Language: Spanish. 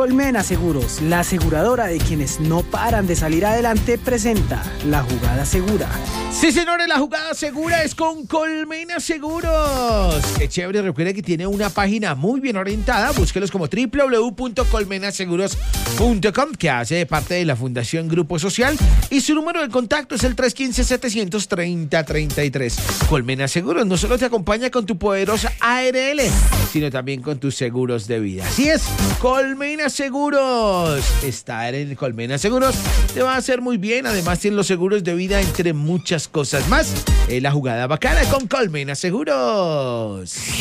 Colmena Seguros, la aseguradora de quienes no paran de salir adelante, presenta La Jugada Segura. Sí, señores, La Jugada Segura es con Colmena Seguros. Qué chévere, recuerde que tiene una página muy bien orientada. Búsquelos como www.colmenaseguros.com, que hace parte de la Fundación Grupo Social. Y su número de contacto es el 315-730-33. Colmena Seguros no solo te acompaña con tu poderosa ARL, sino también con tus seguros de vida. Así es, Colmena Seguros. Estar en Colmena Seguros te va a hacer muy bien. Además, tienen los seguros de vida, entre muchas cosas más. La jugada bacana con Colmena Seguros.